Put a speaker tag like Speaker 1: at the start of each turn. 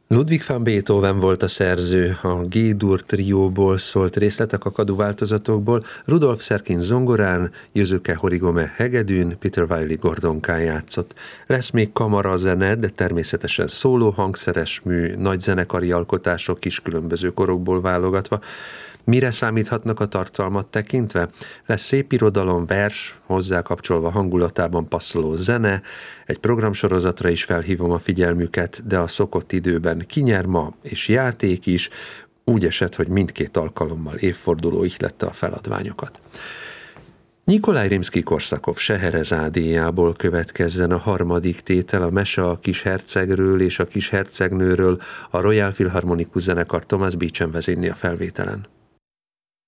Speaker 1: Ludwig van Beethoven volt a szerző, a G-dur trióból szólt részletek a kadu változatokból, Rudolf Serkin zongorán, Yasuke Horigome hegedűn, Peter Wiley gordonkán játszott. Lesz még kamarazene, de természetesen szóló hangszeres mű, nagy zenekari alkotások is különböző korokból válogatva. Mire számíthatnak a tartalmat tekintve? Lesz szép irodalom, vers, hozzá kapcsolva hangulatában passzoló zene, egy programsorozatra is felhívom a figyelmüket, de a szokott időben kinyer ma és játék is, úgy esett, hogy mindkét alkalommal évforduló ihlette a feladványokat. Nyikolaj Rimszkij-Korsakov Seherezádéjából következzen a harmadik tétel, a mese a kis hercegről és a kis hercegnőről, a Royal Philharmonikus zenekar Thomas Beecham vezényli a felvételen.